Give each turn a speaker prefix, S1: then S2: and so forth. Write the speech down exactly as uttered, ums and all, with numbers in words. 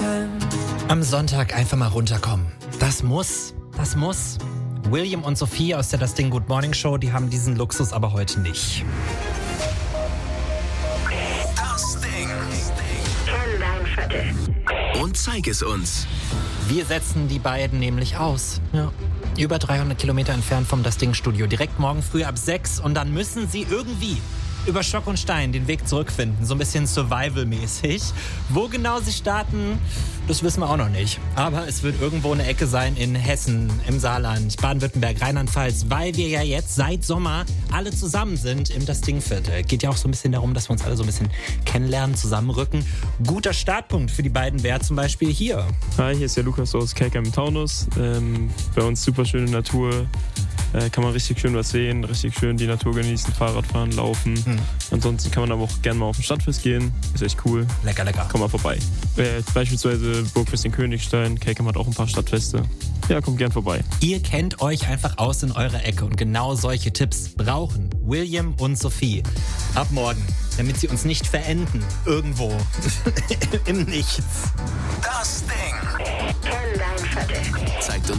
S1: Am Sonntag einfach mal runterkommen. Das muss, das muss. William und Sophie aus der Das Ding Good Morning Show, die haben diesen Luxus aber heute nicht.
S2: Das Ding.
S3: Kenn dein Viertel.
S2: Und zeig es uns.
S1: Wir setzen die beiden nämlich aus. Ja. Über dreihundert Kilometer entfernt vom Das Ding Studio. Direkt morgen früh ab sechs. Und dann müssen sie irgendwie über Stock und Stein den Weg zurückfinden. So ein bisschen Survival-mäßig. Wo genau sie starten, das wissen wir auch noch nicht. Aber es wird irgendwo eine Ecke sein in Hessen, im Saarland, Baden-Württemberg, Rheinland-Pfalz, weil wir ja jetzt seit Sommer alle zusammen sind im Das Ding-Viertel. Geht ja auch so ein bisschen darum, dass wir uns alle so ein bisschen kennenlernen, zusammenrücken. Guter Startpunkt für die beiden wäre zum Beispiel hier.
S4: Hi, hier ist der Lukas aus K K im Taunus. Ähm, bei uns super schöne Natur. Äh, kann man richtig schön was sehen, richtig schön die Natur genießen, Fahrrad fahren, laufen. Hm. Ansonsten kann man aber auch gerne mal auf ein Stadtfest gehen. Ist echt cool.
S1: Lecker, lecker.
S4: Komm mal vorbei. Äh, beispielsweise Burgfest in Königstein. K K hat auch ein paar Stadtfeste. Ja, kommt gern vorbei.
S1: Ihr kennt euch einfach aus in eurer Ecke und genau solche Tipps brauchen William und Sophie ab morgen, damit sie uns nicht verenden irgendwo im Nichts.
S2: Das Ding.
S3: Kenn dein Viertel.
S2: Zeigt uns